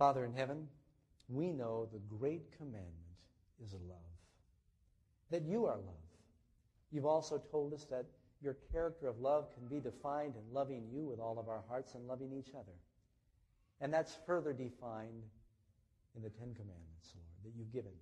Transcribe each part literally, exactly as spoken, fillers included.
Father in heaven, we know the great commandment is love, that you are love. You've also told us that your character of love can be defined in loving you with all of our hearts and loving each other. And that's further defined in the Ten Commandments, Lord, that you've given.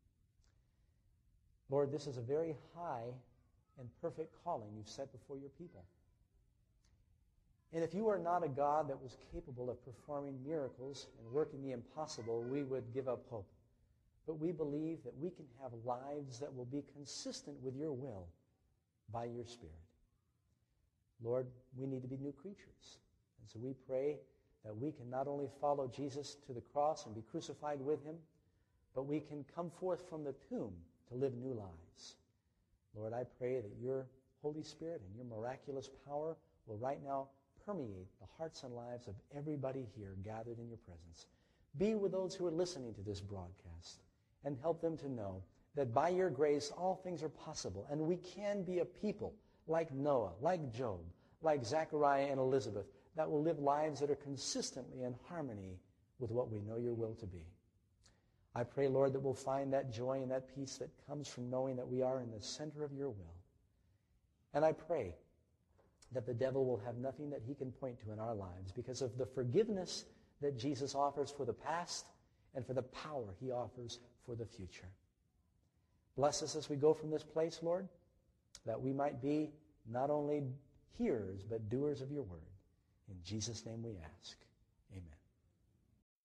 Lord, this is a very high and perfect calling you've set before your people. And if you are not a God that was capable of performing miracles and working the impossible, we would give up hope. But we believe that we can have lives that will be consistent with your will by your Spirit. Lord, we need to be new creatures. And so we pray that we can not only follow Jesus to the cross and be crucified with him, but we can come forth from the tomb to live new lives. Lord, I pray that your Holy Spirit and your miraculous power will right now permeate the hearts and lives of everybody here gathered in your presence. Be with those who are listening to this broadcast and help them to know that by your grace all things are possible, and we can be a people like Noah, like Job, like Zechariah and Elizabeth, that will live lives that are consistently in harmony with what we know your will to be. I pray, Lord, that we'll find that joy and that peace that comes from knowing that we are in the center of your will. And I pray that the devil will have nothing that he can point to in our lives because of the forgiveness that Jesus offers for the past and for the power he offers for the future. Bless us as we go from this place, Lord, that we might be not only hearers but doers of your word. In Jesus' name we ask.